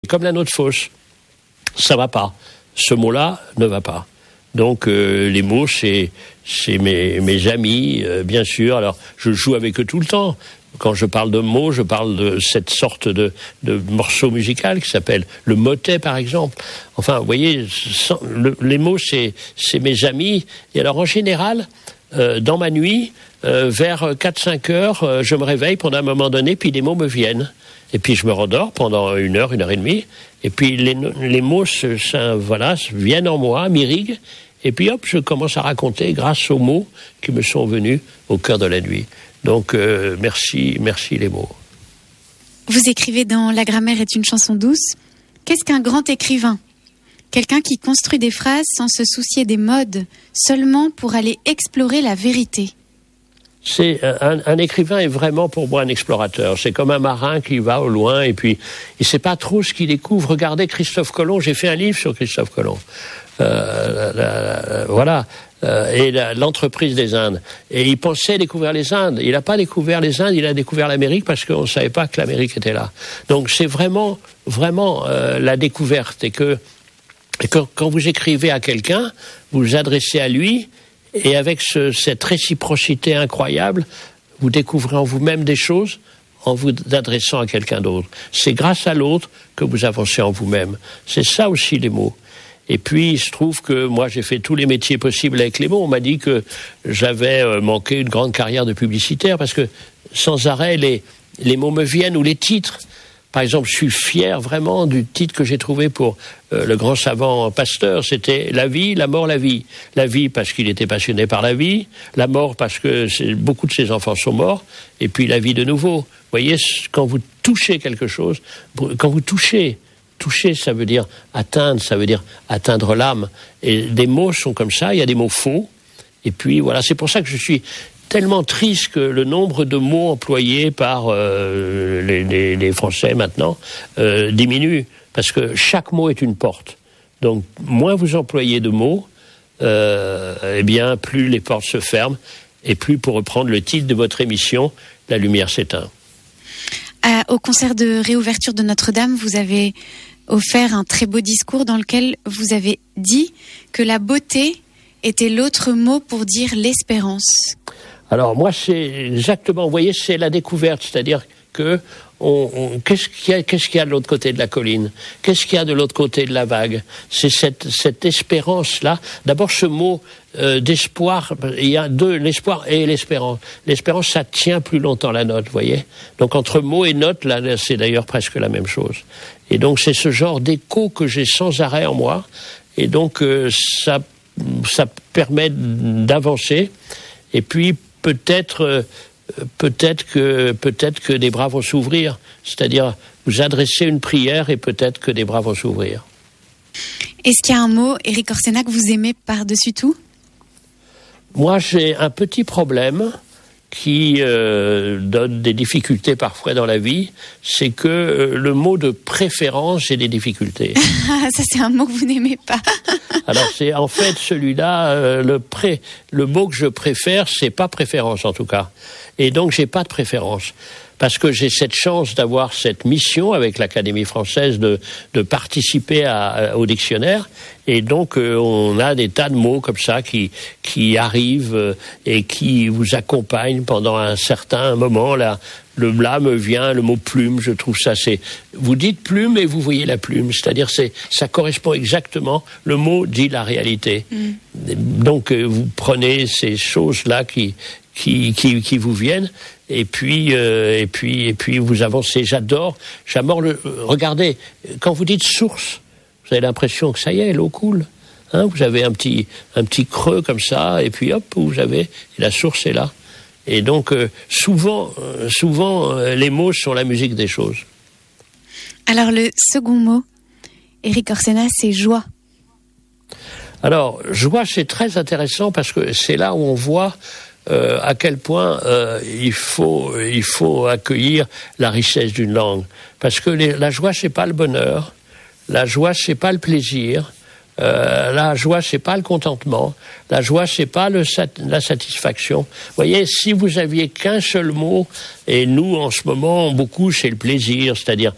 Comme la note fausse, ça va pas. Ce mot-là ne va pas. Donc les mots, c'est mes amis, bien sûr. Alors je joue avec eux tout le temps. Quand je parle de mots, je parle de cette sorte de morceau musical qui s'appelle le motet, par exemple. Enfin, vous voyez, les mots, c'est mes amis. Et alors, en général, dans ma nuit, vers 4-5 heures, je me réveille pendant un moment donné, puis les mots me viennent. Et puis je me rendors pendant 1 heure, 1 heure et demie. Et puis les mots viennent en moi, m'irriguent. Et puis hop, je commence à raconter grâce aux mots qui me sont venus au cœur de la nuit. Donc, merci les mots. Vous écrivez dans La grammaire est une chanson douce. Qu'est-ce qu'un grand écrivain ? Quelqu'un qui construit des phrases sans se soucier des modes, seulement pour aller explorer la vérité. C'est un écrivain est vraiment pour moi un explorateur. C'est comme un marin qui va au loin et puis il sait pas trop ce qu'il découvre. Regardez Christophe Colomb, j'ai fait un livre sur Christophe Colomb. Et l'entreprise des Indes. Et il pensait découvrir les Indes. Il n'a pas découvert les Indes, il a découvert l'Amérique parce qu'on ne savait pas que l'Amérique était là. Donc c'est vraiment la découverte. Et que quand vous écrivez à quelqu'un, vous vous adressez à lui, et avec cette réciprocité incroyable, vous découvrez en vous-même des choses en vous adressant à quelqu'un d'autre. C'est grâce à l'autre que vous avancez en vous-même. C'est ça aussi les mots. Et puis, il se trouve que moi, j'ai fait tous les métiers possibles avec les mots. On m'a dit que j'avais manqué une grande carrière de publicitaire parce que sans arrêt, les mots me viennent ou les titres. Par exemple, je suis fier vraiment du titre que j'ai trouvé pour le grand savant Pasteur. C'était La vie, la mort, la vie. La vie parce qu'il était passionné par la vie. La mort parce que beaucoup de ses enfants sont morts. Et puis la vie de nouveau. Vous voyez, quand vous touchez quelque chose, quand vous toucher, ça veut dire atteindre, ça veut dire atteindre l'âme. Et des mots sont comme ça, il y a des mots faux. Et puis voilà, c'est pour ça que je suis tellement triste que le nombre de mots employés par les Français maintenant diminue. Parce que chaque mot est une porte. Donc, moins vous employez de mots, eh bien, plus les portes se ferment. Et plus, pour reprendre le titre de votre émission, la lumière s'éteint. Au concert de réouverture de Notre-Dame, vous avez offert un très beau discours dans lequel vous avez dit que la beauté était l'autre mot pour dire l'espérance. Alors moi, c'est exactement, vous voyez, c'est la découverte, c'est-à-dire que qu'est-ce qu'il y a de l'autre côté de la colline ? Qu'est-ce qu'il y a de l'autre côté de la vague ? C'est cette espérance-là. D'abord, ce mot d'espoir, il y a l'espoir et l'espérance. L'espérance, ça tient plus longtemps la note, vous voyez ? Donc entre mot et note, là, c'est d'ailleurs presque la même chose. Et donc c'est ce genre d'écho que j'ai sans arrêt en moi. Et donc ça permet d'avancer. Et puis peut-être que des bras vont s'ouvrir, c'est-à-dire vous adressez une prière et peut-être que des bras vont s'ouvrir. Est-ce qu'il y a un mot, Éric Orsena, que vous aimez par-dessus tout ? Moi, j'ai un petit problème qui donne des difficultés parfois dans la vie, c'est que le mot de préférence, j'ai des difficultés. Ça, c'est un mot que vous n'aimez pas. Alors, c'est en fait celui-là, le mot que je préfère, c'est pas préférence en tout cas. Et donc, j'ai pas de préférence. Parce que j'ai cette chance d'avoir cette mission avec l'Académie française de participer au dictionnaire. Et donc, on a des tas de mots comme ça qui arrivent et qui vous accompagnent pendant un certain moment. Là me vient le mot plume, je trouve ça, vous dites plume et vous voyez la plume. C'est-à-dire, ça correspond exactement, le mot dit la réalité. Donc, vous prenez ces choses-là qui vous viennent. Et puis vous avancez. J'adore regardez, quand vous dites source, vous avez l'impression que ça y est, l'eau coule. Hein, vous avez un petit creux comme ça, et puis hop, et la source est là. Et donc, souvent, les mots sont la musique des choses. Alors, le second mot, Éric Orsena, c'est joie. Alors, joie, c'est très intéressant parce que c'est là où on voit à quel point il faut accueillir la richesse d'une langue. Parce que la joie, c'est pas le bonheur. La joie, c'est pas le plaisir. La joie, c'est pas le contentement. La joie, c'est pas la satisfaction. Vous voyez, si vous aviez qu'un seul mot, et nous, en ce moment, beaucoup, c'est le plaisir, c'est-à-dire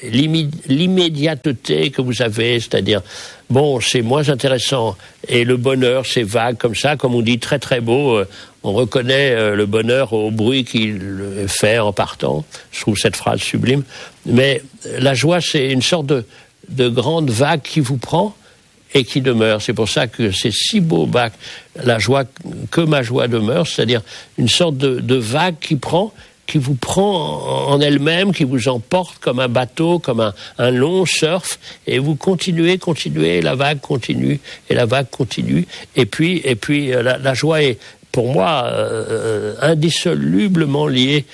l'immédiateté que vous avez, c'est-à-dire, bon, c'est moins intéressant, et le bonheur, c'est vague comme ça, comme on dit, très très beau, on reconnaît le bonheur au bruit qu'il fait en partant, je trouve cette phrase sublime, mais la joie, c'est une sorte de grande vague qui vous prend et qui demeure. C'est pour ça que c'est si beau, Bach, la joie, que ma joie demeure, c'est-à-dire une sorte de vague qui vous prend en elle-même, qui vous emporte comme un bateau, comme un long surf, et vous continuez, la vague continue, et la vague continue, et puis la joie est, pour moi, indissociablement liée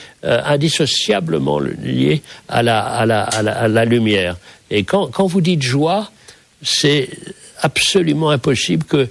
à la lumière. Et quand vous dites joie, c'est absolument impossible que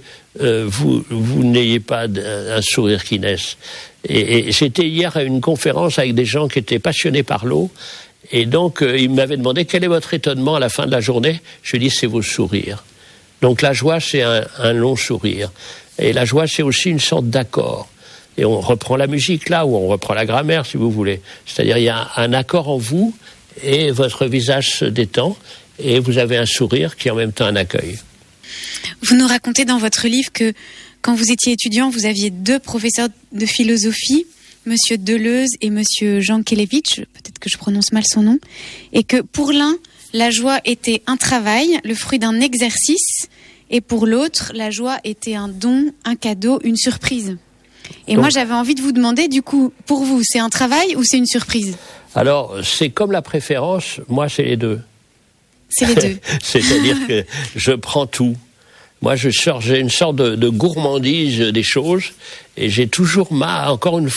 vous n'ayez pas un sourire qui naisse. Et j'étais hier à une conférence avec des gens qui étaient passionnés par l'eau, et donc ils m'avaient demandé quel est votre étonnement à la fin de la journée. Je dis c'est vos sourires. Donc la joie, c'est un long sourire, et la joie, c'est aussi une sorte d'accord. Et on reprend la musique là, ou on reprend la grammaire si vous voulez. C'est-à-dire il y a un accord en vous, et votre visage se détend, et vous avez un sourire qui est en même temps un accueil. Vous nous racontez dans votre livre que quand vous étiez étudiant, vous aviez 2 professeurs de philosophie, Monsieur Deleuze et Monsieur Jankélévitch, peut-être que je prononce mal son nom, et que pour l'un, la joie était un travail, le fruit d'un exercice, et pour l'autre, la joie était un don, un cadeau, une surprise. Et donc, moi, j'avais envie de vous demander, du coup, pour vous, c'est un travail ou c'est une surprise ? Alors, c'est comme la préférence, moi, c'est les deux. C'est les deux. C'est-à-dire que je prends tout. Moi, j'ai une sorte de gourmandise des choses, et j'ai toujours encore une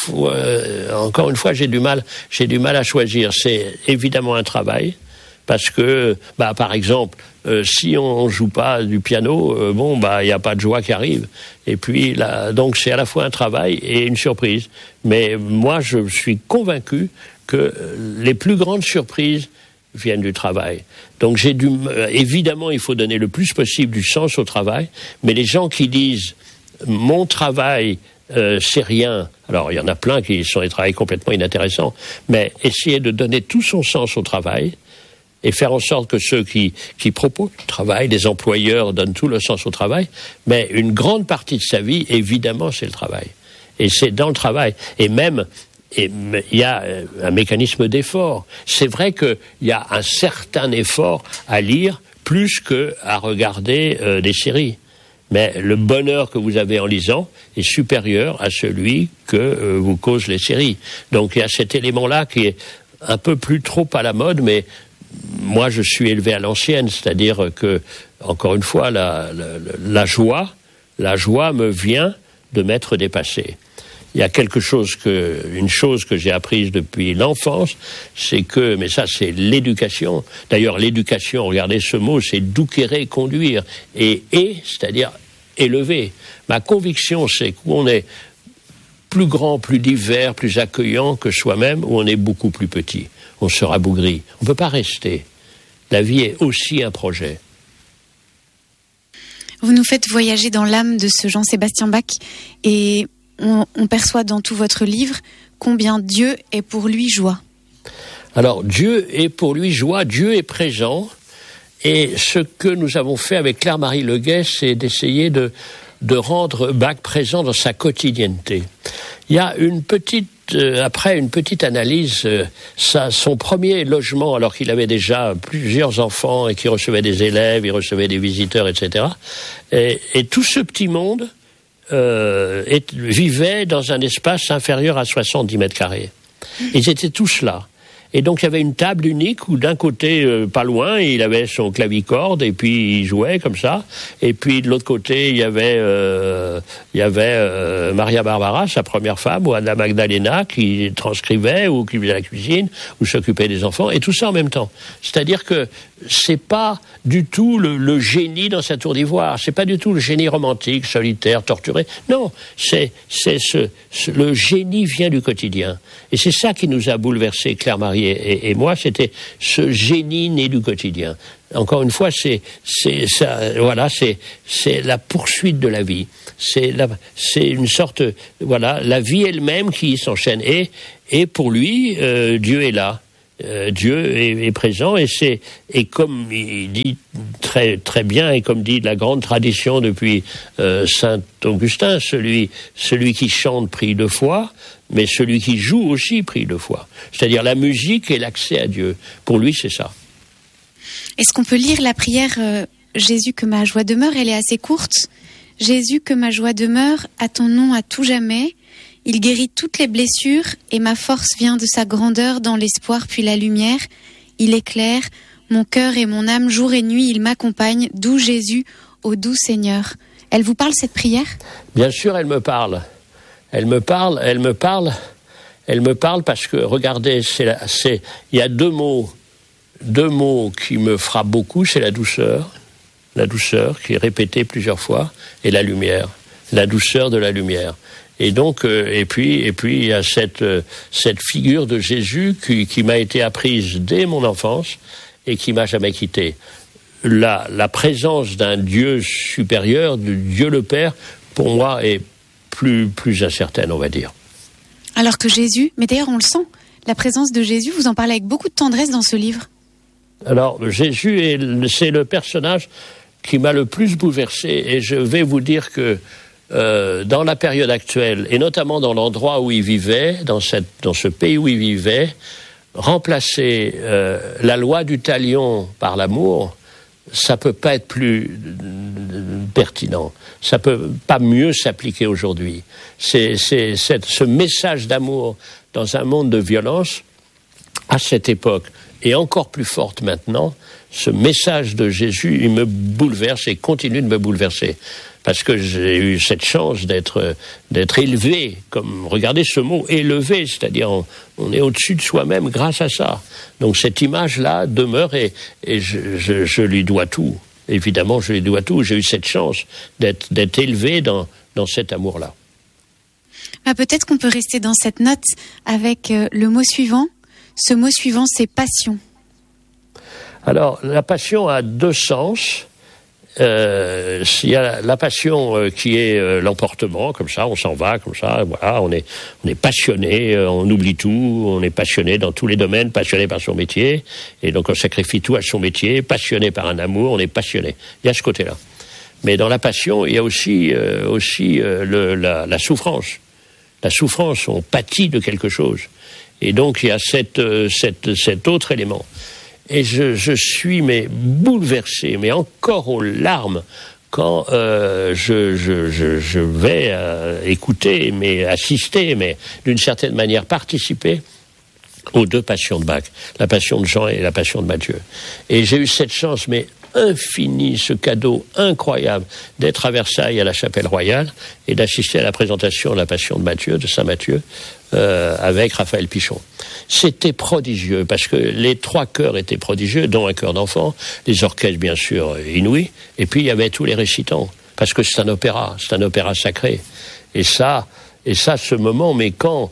fois, j'ai du mal à choisir. C'est évidemment un travail, parce que, par exemple, si on joue pas du piano, il y a pas de joie qui arrive. Et puis donc c'est à la fois un travail et une surprise. Mais moi, je suis convaincu que les plus grandes surprises viennent du travail. Donc évidemment, il faut donner le plus possible du sens au travail, mais les gens qui disent mon travail c'est rien, alors il y en a plein qui sont des travails complètement inintéressants, mais essayer de donner tout son sens au travail et faire en sorte que ceux qui proposent le travail, les employeurs, donnent tout le sens au travail, mais une grande partie de sa vie, évidemment, c'est le travail. Et c'est dans le travail. Et même, il y a un mécanisme d'effort. C'est vrai qu'il y a un certain effort à lire plus qu'à regarder des séries. Mais le bonheur que vous avez en lisant est supérieur à celui que vous causent les séries. Donc il y a cet élément-là qui est un peu plus trop à la mode, mais moi je suis élevé à l'ancienne, c'est-à-dire que, encore une fois, la joie me vient de m'être dépassé. Il y a une chose que j'ai apprise depuis l'enfance, c'est que, mais ça c'est l'éducation. D'ailleurs l'éducation, regardez ce mot, c'est douquérer, conduire, et c'est-à-dire élever. Ma conviction, c'est qu'on est plus grand, plus divers, plus accueillant que soi-même, ou on est beaucoup plus petit. On se rabougrit. On ne peut pas rester. La vie est aussi un projet. Vous nous faites voyager dans l'âme de ce Jean-Sébastien Bach, et on perçoit dans tout votre livre combien Dieu est pour lui joie. Alors, Dieu est pour lui joie, Dieu est présent, et ce que nous avons fait avec Claire-Marie Leguet, c'est d'essayer de rendre Bach présent dans sa quotidienneté. Il y a après une petite analyse, son premier logement, alors qu'il avait déjà plusieurs enfants et qu'il recevait des élèves, il recevait des visiteurs, etc. Et tout ce petit monde vivait dans un espace inférieur à 70 mètres carrés. Ils étaient tous là. Et donc il y avait une table unique où d'un côté, pas loin, il avait son clavicorde et puis il jouait comme ça. Et puis de l'autre côté, il y avait Maria Barbara, sa première femme, ou Anna Magdalena qui transcrivait ou qui faisait la cuisine ou s'occupait des enfants, et tout ça en même temps. C'est-à-dire que c'est pas du tout le génie dans sa tour d'ivoire, c'est pas du tout le génie romantique, solitaire, torturé. Non, le génie vient du quotidien. Et c'est ça qui nous a bouleversés, Claire-Marie et moi, c'était ce génie né du quotidien. Encore une fois, c'est la poursuite de la vie. C'est une sorte, la vie elle-même qui s'enchaîne. Et pour lui, Dieu est là. Dieu est présent, et comme il dit très très bien, et comme dit la grande tradition depuis Saint Augustin, celui qui chante prie 2 fois, mais celui qui joue aussi prie 2 fois. C'est-à-dire la musique et l'accès à Dieu. Pour lui, c'est ça. Est-ce qu'on peut lire la prière Jésus, que ma joie demeure? Elle est assez courte. Jésus, que ma joie demeure, à ton nom à tout jamais. Il guérit toutes les blessures et ma force vient de sa grandeur dans l'espoir puis la lumière. Il éclaire mon cœur et mon âme jour et nuit, il m'accompagne, doux Jésus, ô doux Seigneur. Elle vous parle cette prière? Bien sûr, elle me parle. Elle me parle parce que, regardez, il y a deux mots qui me frappent beaucoup, c'est la douceur qui est répétée plusieurs fois, et la lumière, la douceur de la lumière. Et donc, et puis il y a cette figure de Jésus qui m'a été apprise dès mon enfance et qui m'a jamais quitté. La présence d'un Dieu supérieur, de Dieu le Père, pour moi est plus incertaine, on va dire. Alors que Jésus, mais d'ailleurs on le sent, la présence de Jésus, vous en parlez avec beaucoup de tendresse dans ce livre. Alors Jésus c'est le personnage qui m'a le plus bouleversé, et je vais vous dire que dans la période actuelle, et notamment dans l'endroit où il vivait, dans ce pays où il vivait, remplacer la loi du talion par l'amour, ça peut pas être plus pertinent. Ça peut pas mieux s'appliquer aujourd'hui. Ce message d'amour dans un monde de violence, à cette époque, et encore plus forte maintenant, ce message de Jésus, il me bouleverse et continue de me bouleverser. Parce que j'ai eu cette chance d'être élevé, comme, regardez ce mot, élevé, c'est-à-dire on est au-dessus de soi-même grâce à ça. Donc cette image-là demeure, et je lui dois tout. Évidemment, je lui dois tout. J'ai eu cette chance d'être élevé dans cet amour-là. Peut-être qu'on peut rester dans cette note avec le mot suivant. Ce mot suivant, c'est passion. Alors, la passion a 2 sens. Il y a la passion qui est l'emportement, comme ça, on s'en va, comme ça, voilà, on est passionné, on oublie tout, on est passionné dans tous les domaines, passionné par son métier, et donc on sacrifie tout à son métier, passionné par un amour, on est passionné. Il y a ce côté-là. Mais dans la passion, il y a aussi la souffrance. La souffrance, on pâtit de quelque chose. Et donc il y a cet autre élément. Et je suis bouleversé, mais encore aux larmes, quand je vais écouter, assister, mais d'une certaine manière participer aux 2 passions de Bach, la passion de Jean et la passion de Matthieu. Et j'ai eu cette chance, mais infinie, ce cadeau incroyable d'être à Versailles à la Chapelle Royale et d'assister à la présentation de la passion de Matthieu, de Saint Matthieu, avec Raphaël Pichon. C'était prodigieux, parce que les 3 chœurs étaient prodigieux, dont un chœur d'enfant, les orchestres bien sûr inouïs, et puis il y avait tous les récitants, parce que c'est un opéra sacré. Et ça, ce moment, mais quand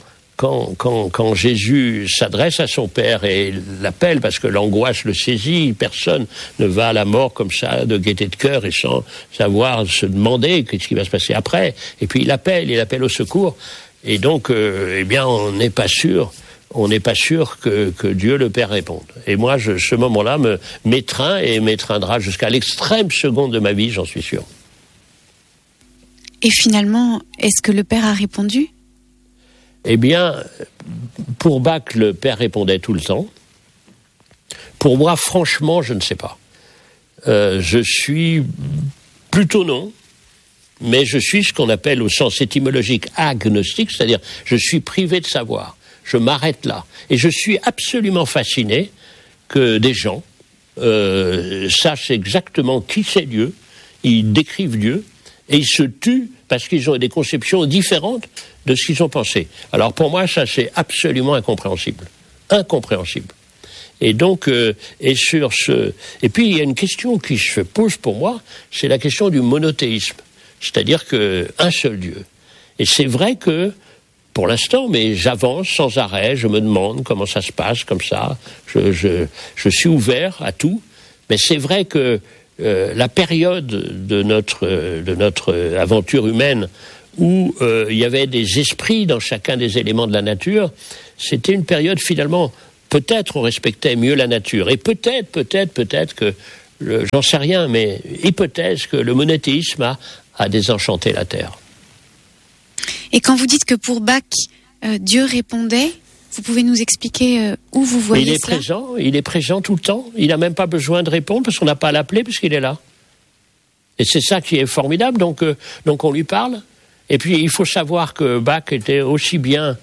Jésus s'adresse à son Père et l'appelle, parce que l'angoisse le saisit, personne ne va à la mort comme ça, de gaieté de cœur, et sans savoir se demander ce qui va se passer après. Et puis il appelle au secours. Et donc, on n'est pas sûr que Dieu le Père réponde. Et moi, ce moment-là m'étreint et m'étreindra jusqu'à l'extrême seconde de ma vie, j'en suis sûr. Et finalement, est-ce que le Père a répondu ? Eh bien, pour Bach, le Père répondait tout le temps. Pour moi, franchement, je ne sais pas. Je suis plutôt non, mais je suis ce qu'on appelle au sens étymologique agnostique, c'est-à-dire je suis privé de savoir. Je m'arrête là. Et je suis absolument fasciné que des gens sachent exactement qui c'est Dieu, ils décrivent Dieu, et ils se tuent parce qu'ils ont des conceptions différentes de ce qu'ils ont pensé. Alors pour moi, ça c'est absolument incompréhensible. Incompréhensible. Et donc, et puis il y a une question qui se pose pour moi, c'est la question du monothéisme. C'est-à-dire qu'un seul Dieu. Et c'est vrai que, pour l'instant, mais j'avance sans arrêt, je me demande comment ça se passe, comme ça, je suis ouvert à tout, mais c'est vrai que la période de notre aventure humaine où il y avait des esprits dans chacun des éléments de la nature, c'était une période finalement peut-être on respectait mieux la nature. Et peut-être que, j'en sais rien, mais hypothèse que le monothéisme a désenchanté la terre. Et quand vous dites que pour Bach, Dieu répondait, vous pouvez nous expliquer où vous voyez cela ? Il est présent tout le temps. Il n'a même pas besoin de répondre parce qu'on n'a pas à l'appeler puisqu'il est là. Et c'est ça qui est formidable. Donc on lui parle. Et puis il faut savoir que Bach était aussi bien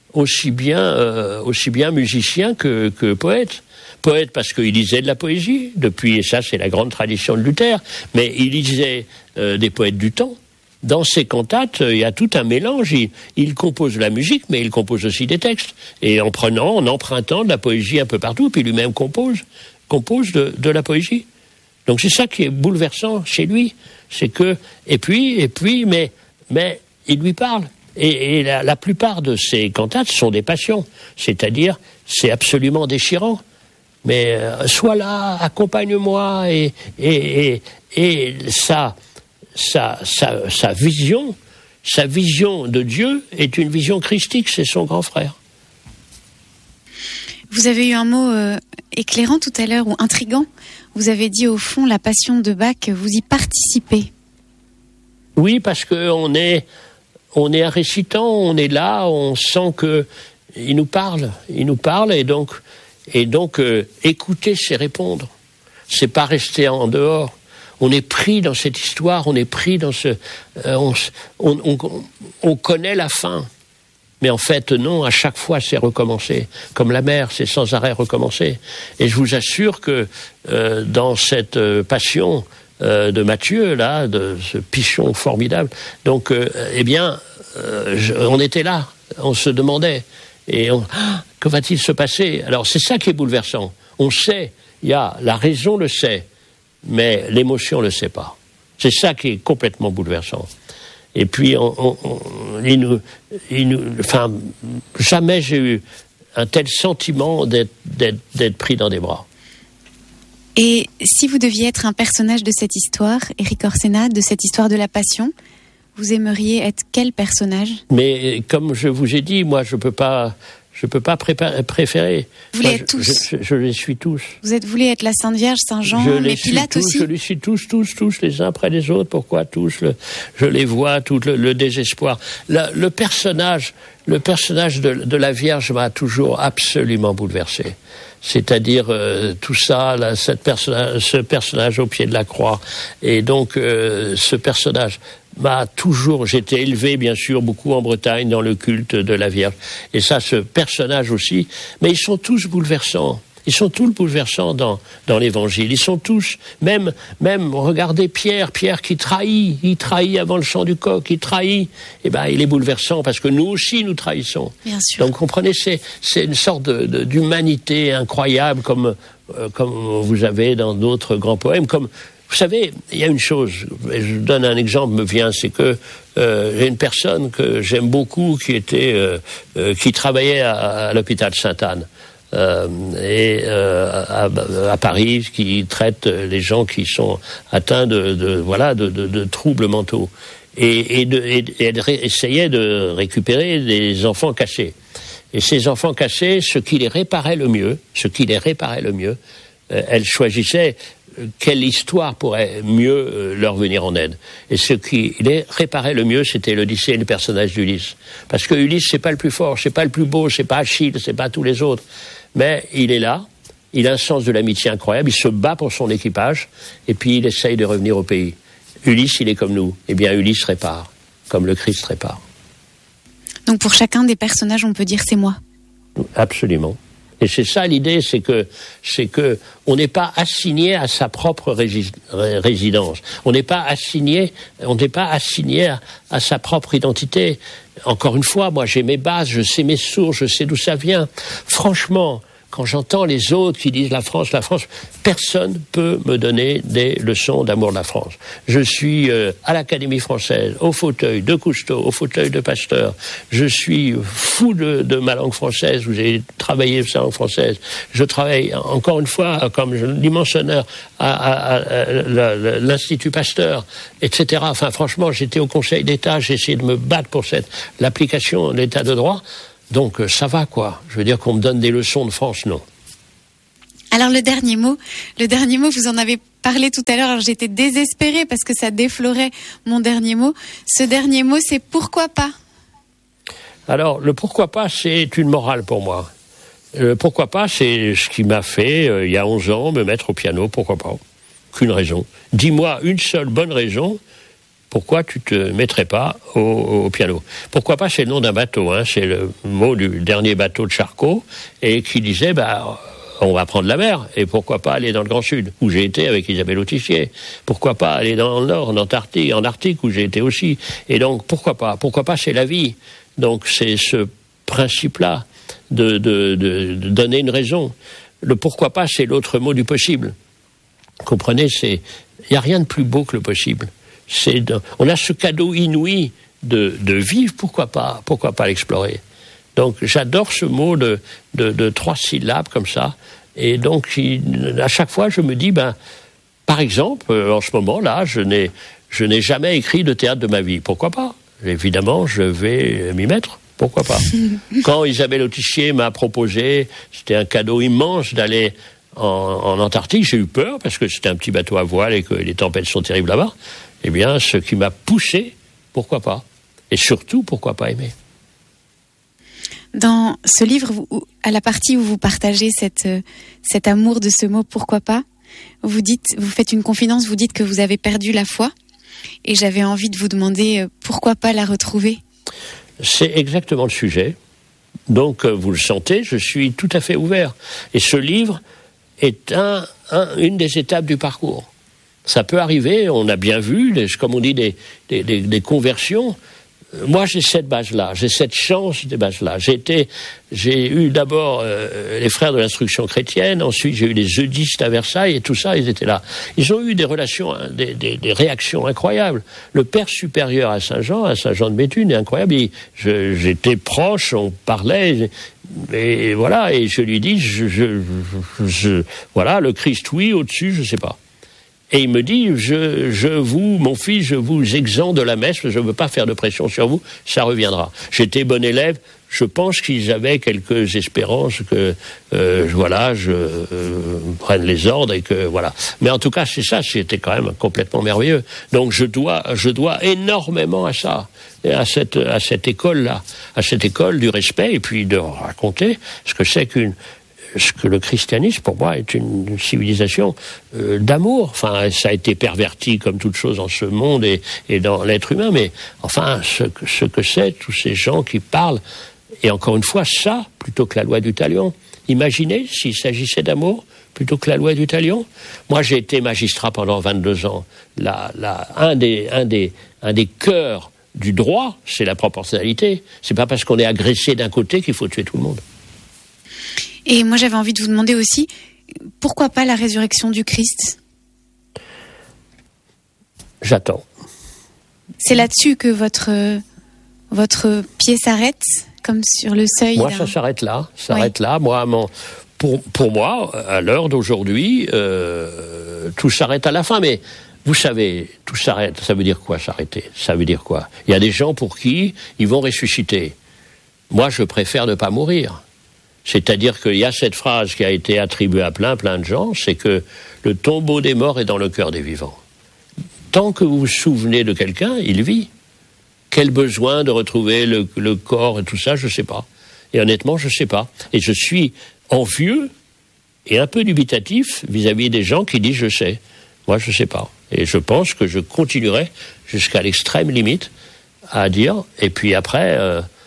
musicien que poète. Poète parce qu'il lisait de la poésie depuis, et ça c'est la grande tradition de Luther. Mais il lisait des poètes du temps. Dans ses cantates, il y a tout un mélange. Il compose la musique, mais il compose aussi des textes. Et en empruntant de la poésie un peu partout, puis lui-même compose de la poésie. Donc c'est ça qui est bouleversant chez lui. C'est que, et puis, mais il lui parle. Et la plupart de ses cantates sont des passions. C'est-à-dire, c'est absolument déchirant. Mais sois là, accompagne-moi, et ça... Sa vision de Dieu est une vision christique, c'est son grand frère. Vous avez eu un mot éclairant tout à l'heure, ou intriguant. Vous avez dit au fond, la passion de Bach, vous y participez. Oui, parce qu'on est un récitant, on est là, on sent qu'il nous parle, et donc écouter, c'est répondre. C'est pas rester en dehors. On est pris dans cette histoire, on est pris dans on connaît la fin. Mais en fait, non, à chaque fois, c'est recommencer. Comme la mer, c'est sans arrêt recommencer. Et je vous assure que dans cette passion de Matthieu, là, de ce pichon formidable, donc, on était là, on se demandait. Et que va-t-il se passer ? Alors, c'est ça qui est bouleversant. On sait, la raison le sait, mais l'émotion ne le sait pas. C'est ça qui est complètement bouleversant. Et puis, jamais j'ai eu un tel sentiment d'être pris dans des bras. Et si vous deviez être un personnage de cette histoire, Éric Orsenna, de cette histoire de la passion, vous aimeriez être quel personnage ? Mais comme je vous ai dit, moi, je peux pas préférer. Vous voulez être tous. Je les suis tous. Vous voulez être la Sainte Vierge, Saint Jean, mais Pilate aussi. Je les suis tous, les uns après les autres. Pourquoi tous ? Je les vois, tout le désespoir. Le personnage de la Vierge m'a toujours absolument bouleversé. C'est-à-dire tout ça, là, ce personnage au pied de la croix. Et donc, ce personnage j'étais élevé, bien sûr, beaucoup en Bretagne, dans le culte de la Vierge. Et ça, ce personnage aussi. Mais ils sont tous bouleversants. Ils sont tous bouleversants dans l'Évangile. Ils sont tous, même, regardez Pierre qui trahit. Il trahit avant le chant du coq. Il trahit. Il est bouleversant parce que nous aussi, nous trahissons. Bien sûr. Donc, comprenez, c'est une sorte d'humanité incroyable comme vous avez dans d'autres grands poèmes, comme... Vous savez, il y a une chose, je donne un exemple, me vient, c'est que j'ai une personne que j'aime beaucoup qui travaillait à l'hôpital Sainte-Anne à Paris, qui traite les gens qui sont atteints de troubles mentaux et elle essayait de récupérer des enfants cachés. Et ces enfants cachés, ce qui les réparait le mieux, elle choisissait quelle histoire pourrait mieux leur venir en aide. Et ce qui les réparait le mieux, c'était l'Odyssée et le personnage d'Ulysse. Parce que Ulysse, c'est pas le plus fort, c'est pas le plus beau, c'est pas Achille, c'est pas tous les autres. Mais il est là, il a un sens de l'amitié incroyable, il se bat pour son équipage, et puis il essaye de revenir au pays. Ulysse, il est comme nous. Eh bien, Ulysse répare, comme le Christ répare. Donc pour chacun des personnages, on peut dire c'est moi. Absolument. Et c'est ça l'idée, c'est que on n'est pas assigné à sa propre résidence. On n'est pas assigné à sa propre identité. Encore une fois, moi j'ai mes bases, je sais mes sources, je sais d'où ça vient. Franchement, quand j'entends les autres qui disent la France, personne peut me donner des leçons d'amour de la France. Je suis à l'Académie française, au fauteuil de Cousteau, au fauteuil de Pasteur. Je suis fou de ma langue française, où j'ai travaillé sa langue française. Je travaille, encore une fois, comme dimensionneur à l'Institut Pasteur, etc. Enfin, franchement, j'étais au Conseil d'État, j'ai essayé de me battre pour l'application de l'État de droit. Donc ça va, quoi. Je veux dire qu'on me donne des leçons de France, non. Alors le dernier mot, vous en avez parlé tout à l'heure, alors j'étais désespérée parce que ça déflorait mon dernier mot. Ce dernier mot, c'est pourquoi pas ? Alors, le pourquoi pas, c'est une morale pour moi. Pourquoi pas, c'est ce qui m'a fait, il y a 11 ans, me mettre au piano, pourquoi pas ? Qu'une raison. Dis-moi une seule bonne raison, pourquoi tu te mettrais pas au piano ? Pourquoi pas, c'est le nom d'un bateau, hein, c'est le mot du dernier bateau de Charcot, et qui disait, on va prendre la mer, et pourquoi pas aller dans le Grand Sud, où j'ai été avec Isabelle Autissier. Pourquoi pas aller dans le Nord, en Arctique, où j'ai été aussi. Et donc, pourquoi pas, c'est la vie. Donc, c'est ce principe-là de donner une raison. Le pourquoi pas, c'est l'autre mot du possible. Comprenez, il n'y a rien de plus beau que le possible. On a ce cadeau inouï de vivre, pourquoi pas l'explorer. Donc j'adore ce mot de 3 syllabes comme ça, et donc à chaque fois je me dis, par exemple, en ce moment là, je n'ai jamais écrit de théâtre de ma vie, pourquoi pas ? Évidemment, je vais m'y mettre, pourquoi pas ? Quand Isabelle Autissier m'a proposé, c'était un cadeau immense d'aller en Antarctique, j'ai eu peur parce que c'était un petit bateau à voile et que les tempêtes sont terribles là-bas. Eh bien, ce qui m'a poussé, pourquoi pas ? Et surtout, pourquoi pas aimer ? Dans ce livre, à la partie où vous partagez cet amour de ce mot « pourquoi pas », vous faites une confidence, vous dites que vous avez perdu la foi, et j'avais envie de vous demander pourquoi pas la retrouver. C'est exactement le sujet. Donc, vous le sentez, je suis tout à fait ouvert. Et ce livre est une des étapes du parcours. Ça peut arriver, on a bien vu, comme on dit, des conversions. Moi, j'ai cette base-là, j'ai cette chance des bases-là. J'ai eu d'abord les frères de l'instruction chrétienne, ensuite j'ai eu les eudistes à Versailles, et tout ça, ils étaient là. Ils ont eu des relations, des réactions incroyables. Le père supérieur à Saint-Jean de Béthune, est incroyable. J'étais proche, on parlait, et voilà, et je lui dis, voilà, le Christ, oui, au-dessus, je sais pas. Et il me dit, mon fils, je vous exempte de la messe, je ne veux pas faire de pression sur vous, ça reviendra. J'étais bon élève, je pense qu'ils avaient quelques espérances que, je prenne les ordres et que, voilà. Mais en tout cas, c'est ça, c'était quand même complètement merveilleux. Donc je dois énormément à ça, et à cette école-là, à cette école du respect, et puis de raconter ce que c'est ce que le christianisme, pour moi, est une civilisation d'amour. Enfin, ça a été perverti comme toute chose en ce monde et dans l'être humain, mais enfin, ce que c'est, tous ces gens qui parlent, et encore une fois, ça, plutôt que la loi du talion. Imaginez s'il s'agissait d'amour plutôt que la loi du talion. Moi, j'ai été magistrat pendant 22 ans. Un des cœurs du droit, c'est la proportionnalité. C'est pas parce qu'on est agressé d'un côté qu'il faut tuer tout le monde. Et moi, j'avais envie de vous demander aussi, pourquoi pas la résurrection du Christ ? J'attends. C'est là-dessus que votre pied s'arrête, comme sur le seuil. Moi, ça s'arrête là. Là. Moi, pour moi, à l'heure d'aujourd'hui, tout s'arrête à la fin. Mais vous savez, tout s'arrête. Ça veut dire quoi, s'arrêter ? Ça veut dire quoi ? Il y a des gens pour qui ils vont ressusciter. Moi, je préfère ne pas mourir. C'est-à-dire qu'il y a cette phrase qui a été attribuée à plein de gens, c'est que le tombeau des morts est dans le cœur des vivants. Tant que vous vous souvenez de quelqu'un, il vit. Quel besoin de retrouver le corps et tout ça, je ne sais pas. Et honnêtement, je ne sais pas. Et je suis envieux et un peu dubitatif vis-à-vis des gens qui disent « je sais ». Moi, je ne sais pas. Et je pense que je continuerai jusqu'à l'extrême limite à dire. Et puis après,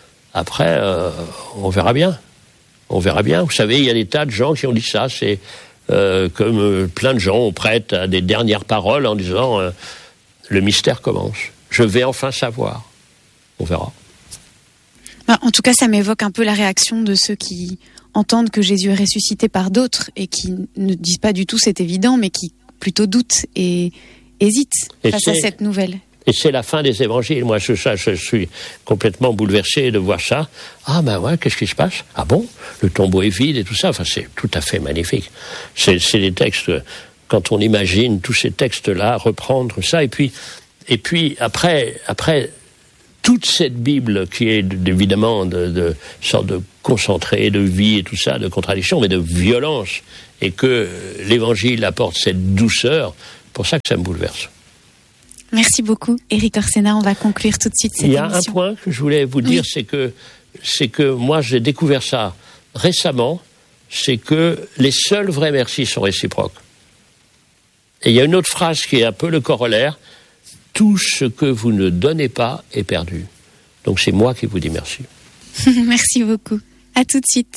on verra bien. On verra bien. Vous savez, il y a des tas de gens qui ont dit ça. C'est comme plein de gens on prête à des dernières paroles en disant le mystère commence. Je vais enfin savoir. On verra. En tout cas, ça m'évoque un peu la réaction de ceux qui entendent que Jésus est ressuscité par d'autres et qui ne disent pas du tout c'est évident, mais qui plutôt doutent et hésitent face à cette nouvelle. Et c'est la fin des évangiles. Moi, je suis complètement bouleversé de voir ça. Ah ben ouais, qu'est-ce qui se passe ? Ah bon ? Le tombeau est vide et tout ça. Enfin, c'est tout à fait magnifique. C'est des textes, quand on imagine tous ces textes-là, reprendre ça. Et puis après, toute cette Bible qui est évidemment de sorte de concentré de vie et tout ça, de contradiction, mais de violence, et que l'Évangile apporte cette douceur, pour ça que ça me bouleverse. Merci beaucoup, Éric Orsena. On va conclure tout de suite cette émission. Il y a un point que je voulais vous dire, c'est que moi j'ai découvert ça récemment, c'est que les seuls vrais merci sont réciproques. Et il y a une autre phrase qui est un peu le corollaire: tout ce que vous ne donnez pas est perdu. Donc c'est moi qui vous dis merci. Merci beaucoup. À tout de suite.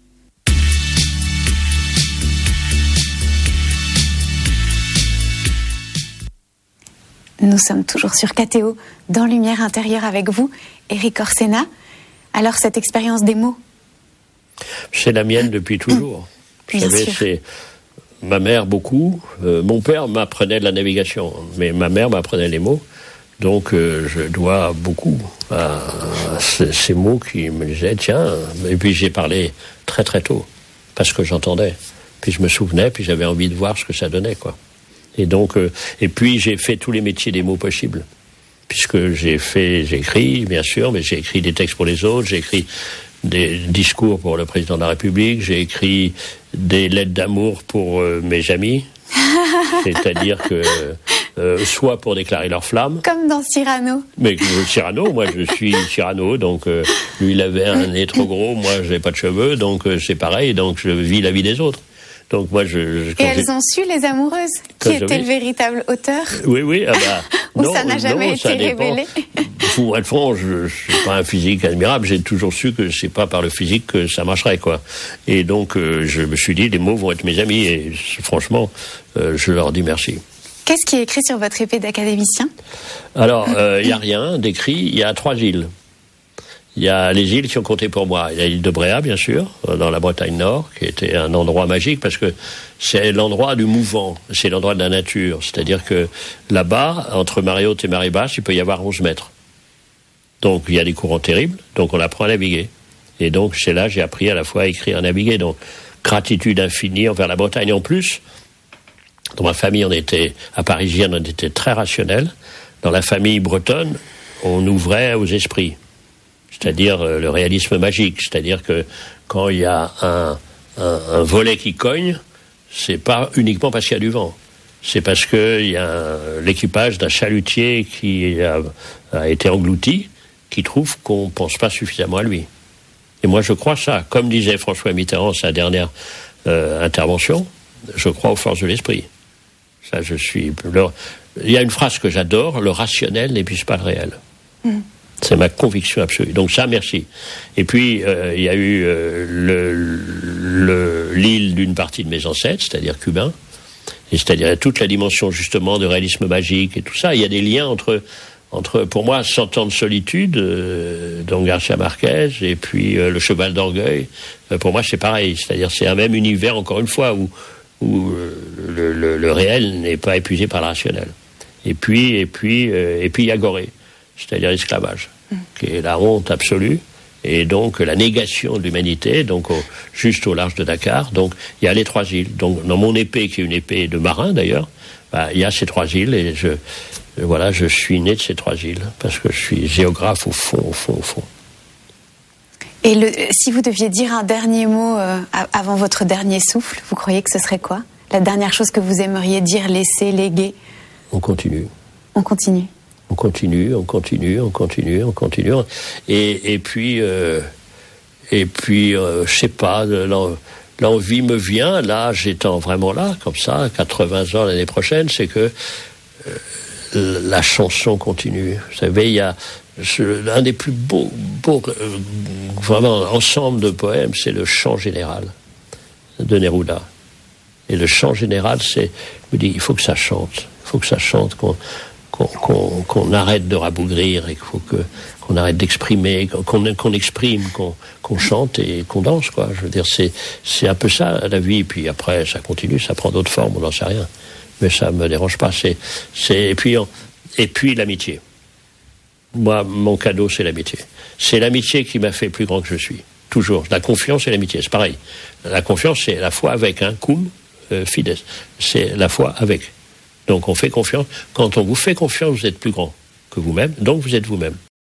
Nous sommes toujours sur KTO, dans Lumière intérieure avec vous, Éric Orsena. Alors, cette expérience des mots? C'est la mienne depuis toujours. Vous savez, c'est ma mère beaucoup. Mon père m'apprenait de la navigation, mais ma mère m'apprenait les mots. Donc, je dois beaucoup à ces mots qui me disaient, tiens, et puis j'ai parlé très très tôt, parce que j'entendais. Puis je me souvenais, puis j'avais envie de voir ce que ça donnait, quoi. Et donc, et puis j'ai fait tous les métiers des mots possibles, puisque j'ai écrit, bien sûr, mais j'ai écrit des textes pour les autres, j'ai écrit des discours pour le président de la République, j'ai écrit des lettres d'amour pour mes amis, c'est-à-dire que soit pour déclarer leur flamme. Comme dans Cyrano. Mais Cyrano, moi je suis Cyrano, donc lui il avait un nez trop gros, moi j'ai pas de cheveux, donc c'est pareil, donc je vis la vie des autres. Donc moi et elles ont su, les amoureuses, qui était le véritable auteur? Oui, ah bah, ou non, ça n'a jamais été révélé? Pour être franc, je suis pas un physique admirable, j'ai toujours su que c'est pas par le physique que ça marcherait, quoi. Et donc je me suis dit, les mots vont être mes amis, et franchement, je leur dis merci. Qu'est-ce qui est écrit sur votre épée d'académicien? Alors, il n'y a rien d'écrit, il y a 3 îles. Il y a les îles qui ont compté pour moi. Il y a l'île de Bréa, bien sûr, dans la Bretagne Nord, qui était un endroit magique, parce que c'est l'endroit du mouvant, c'est l'endroit de la nature. C'est-à-dire que là-bas, entre marée haute et marée basse, il peut y avoir 11 mètres. Donc, il y a des courants terribles, donc on apprend à naviguer. Et donc, c'est là que j'ai appris à la fois à écrire et à naviguer. Donc, gratitude infinie envers la Bretagne. En plus, dans ma famille, à Parisienne, on était très rationnel. Dans la famille bretonne, on ouvrait aux esprits. C'est-à-dire le réalisme magique. C'est-à-dire que quand il y a un volet qui cogne, c'est pas uniquement parce qu'il y a du vent. C'est parce qu'il y a l'équipage d'un chalutier qui a été englouti, qui trouve qu'on pense pas suffisamment à lui. Et moi, je crois ça. Comme disait François Mitterrand, sa dernière intervention, je crois aux forces de l'esprit. Ça, il y a une phrase que j'adore: le rationnel n'épuise pas le réel. C'est ma conviction absolue. Donc ça, merci. Et puis, il y a eu l'île d'une partie de mes ancêtres, c'est-à-dire cubains, et c'est-à-dire toute la dimension justement de réalisme magique et tout ça. Il y a des liens entre pour moi, 100 ans de solitude, donc Garcia Marquez, et puis le Cheval d'Orgueil. Pour moi, c'est pareil. C'est-à-dire, c'est un même univers, encore une fois, où le réel n'est pas épuisé par le rationnel. Et puis il y a Gorée, c'est-à-dire l'esclavage, qui est la honte absolue, et donc la négation de l'humanité, donc juste au large de Dakar. Donc il y a les 3 îles. Donc dans mon épée, qui est une épée de marin d'ailleurs, il y a ces 3 îles, et je suis né de ces 3 îles, parce que je suis géographe au fond. Et si vous deviez dire un dernier mot avant votre dernier souffle, vous croyez que ce serait quoi? La dernière chose que vous aimeriez dire, laisser, léguer? On continue. On continue. On continue. Et puis, je sais pas, l'envie me vient, là, j'étant vraiment là, comme ça, 80 ans l'année prochaine, c'est que la chanson continue. Vous savez, il y a un des plus beaux vraiment ensemble de poèmes, c'est le Chant général de Neruda. Et le Chant général, je me dis, il faut que ça chante, qu'on arrête de rabougrir, et qu'il faut qu'on arrête d'exprimer, qu'on exprime, qu'on chante et qu'on danse, quoi. Je veux dire, c'est un peu ça la vie. Puis après, ça continue, ça prend d'autres formes, on n'en sait rien. Mais ça me dérange pas. Et puis l'amitié. Moi, mon cadeau, c'est l'amitié. C'est l'amitié qui m'a fait plus grand que je suis. Toujours. La confiance et l'amitié, c'est pareil. La confiance, c'est la foi avec, cum fides. C'est la foi avec. Donc on fait confiance. Quand on vous fait confiance, vous êtes plus grand que vous-même, donc vous êtes vous-même.